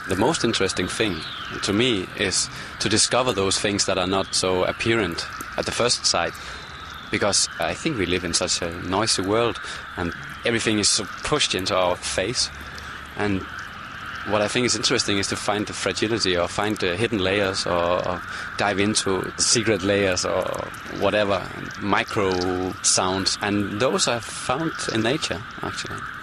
The most interesting thing to me is to discover those things that are not so apparent at the first sight, because I think we live in such a noisy world and everything is so pushed into our face. And what I think is interesting is to find the fragility or find the hidden layers or dive into secret layers or whatever, micro sounds. And those are found in nature, actually.